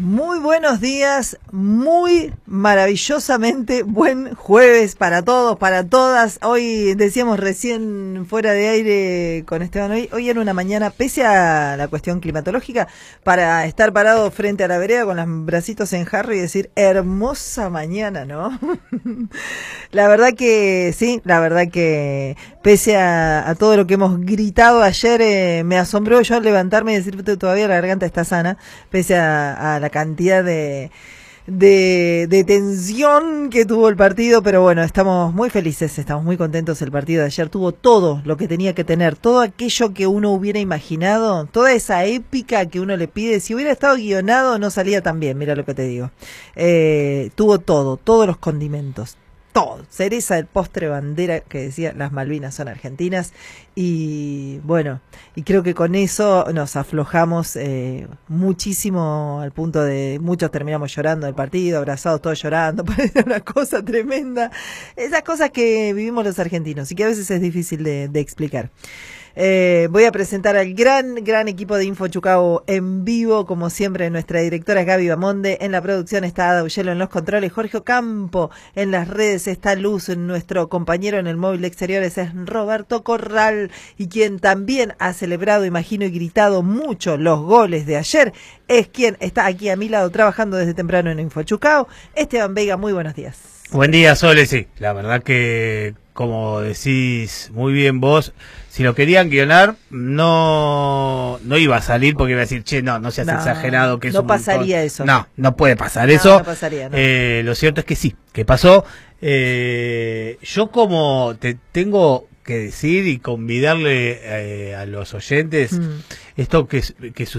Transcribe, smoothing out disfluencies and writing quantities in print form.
Muy buenos días, muy maravillosamente buen jueves para todos, para todas. Hoy decíamos recién fuera de aire con Esteban, hoy era una mañana, pese a la cuestión climatológica, para estar parado frente a la vereda con los bracitos en jarro y decir, hermosa mañana, ¿no? La verdad que sí, la verdad que pese a todo lo que hemos gritado ayer, me asombró yo al levantarme y decir, todavía la garganta está sana, pese a la cantidad de tensión que tuvo el partido, pero bueno, estamos muy felices, estamos muy contentos. El partido de ayer tuvo todo lo que tenía que tener, todo aquello que uno hubiera imaginado, toda esa épica que uno le pide. Si hubiera estado guionado no salía tan bien, mira lo que te digo. Tuvo todo, todos los condimentos, todo, cereza del postre bandera que decía las Malvinas son argentinas. Y bueno, y creo que con eso nos aflojamos muchísimo, al punto de muchos terminamos llorando del partido, abrazados todos llorando, parece una cosa tremenda, esas cosas que vivimos los argentinos y que a veces es difícil de explicar. Voy a presentar al gran equipo de InfoChucao en vivo, como siempre. Nuestra directora es Gaby Bamonde, en la producción está Ada Ugelo, en los controles Jorge Ocampo, en las redes está Luz, nuestro compañero en el móvil de exteriores es Roberto Corral, y quien también ha celebrado, imagino, y gritado mucho los goles de ayer, es quien está aquí a mi lado trabajando desde temprano en InfoChucao, Esteban Veiga. Muy buenos días. Buen día, Sole. Sí, la verdad que, como decís muy bien vos, si lo querían guionar, no iba a salir, porque iba a decir, che, no seas exagerado, que es no un pasaría montón. eso. No puede pasar eso. No pasaría, no. Lo cierto es que sí, que pasó. Yo como te tengo que decir y convidarle a los oyentes esto que